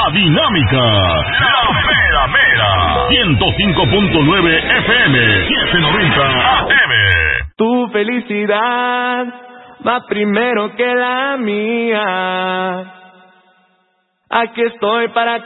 La Dinámica. La Mera Mera. 105.9 FM. 790 AM. Tu felicidad va primero que la mía. Aquí estoy para